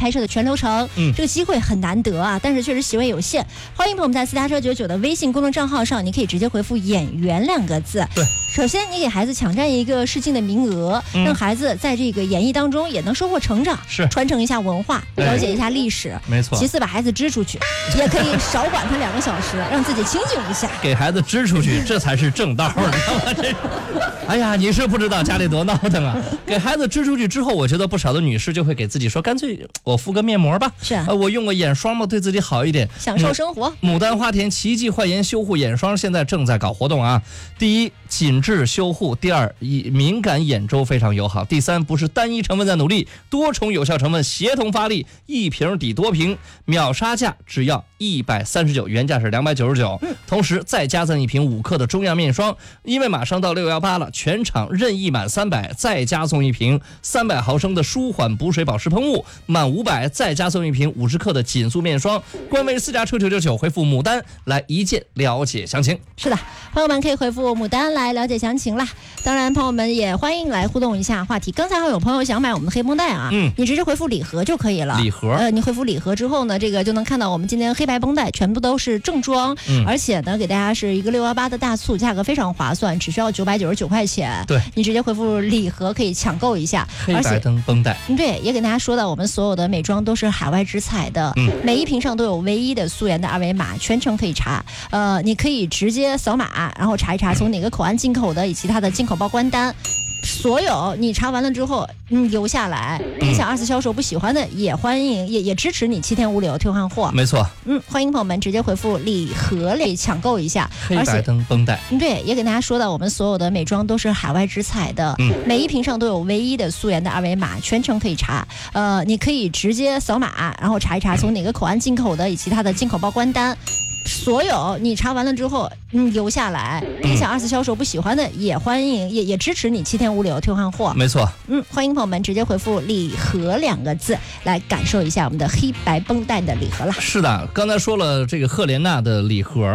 拍摄的全流程。这个机会很难得啊，但是确实席位有限。欢迎朋友们在私家车99的微信公众账号上，你可以直接回复演员2个字。 对， 首先你给孩子抢占一个试镜的名额，让孩子在这个演艺当中也能收获成长， 是传承一下文化，了解一下历史。 没错。 其次把孩子支出去，也可以少管他2个小时，让自己清静一下。 给孩子支出去，这才是正道，你知道吗？这，哎呀，你是不知道家里多闹腾啊！给孩子支出去之后，我觉得不少的女士就会给自己说，干脆我敷个面膜吧， 是啊， 我用个眼霜吧，对自己好一点， 享受生活。 牡丹花田奇迹焕颜修护眼霜现在正在搞活动啊！第一，紧致修护；第二，以敏感眼周非常友好；第三，不是单一成分在努力，多重有效成分协同发力，一瓶抵多瓶，秒杀价只要139，原价是299。同时再加赠一瓶5克的中药面霜，因为马上到618了，全场任意满300再加送一瓶300毫升的舒缓补水保湿喷雾，满500再加送一瓶50克的紧速面霜。官微私家车999回复牡丹来一键了解详情。 是的，朋友们可以回复牡丹来了解详情啦。当然朋友们也欢迎来互动一下话题。刚才还有朋友想买我们的黑绷带啊，你直接回复礼盒就可以了。 礼盒， 你回复礼盒之后呢，这个就能看到我们今天黑白绷带全部都是正装，而且呢给大家是一个618的大促，价格非常划算，只需要999块钱。 对， 你直接回复礼盒可以抢购一下。 黑白灯绷带， 对，也给大家说到我们所有的美妆都是海外直采的，每一瓶上都有唯一的素颜的2维码，全程可以查。你可以直接扫码，然后查一查从哪个口岸进口的，以及它的进口报关单。所有你查完了之后，留下来，你想2次销售不喜欢的，也欢迎，也支持你7天无理由退换货。 没错。 欢迎朋友们直接回复礼盒类抢购一下。 黑白灯绷带， 对，也给大家说到我们所有的美妆都是海外直采的，每一瓶上都有唯一的素颜的2维码，全程可以查。你可以直接扫码，然后查一查从哪个口岸进口的，以及它的进口报关单。所有你查完了之后，留下来，你想2次销售不喜欢的，也欢迎，也支持你7天无理由退换货。 没错。 欢迎朋友们直接回复礼盒2个字来感受一下我们的黑白绷带的礼盒了。 是的，刚才说了这个赫莲娜的礼盒。